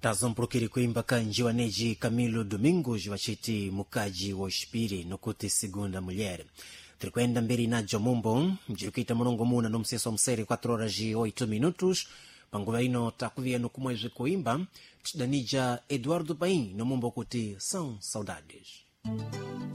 tazamprokeri kuimba kanji waneji Camilo Domingos wachiti mukaji wa ushipiri nokuti segunda mulher. Trikwenda mbiri na Jomumbo, mjirukita mulongo muna no mseso mseri 4 horas e 8 minutos. Panguva ino takuvia no kumwezi kuimba, chidanija Eduardo Paim no mumbo kuti são saudades.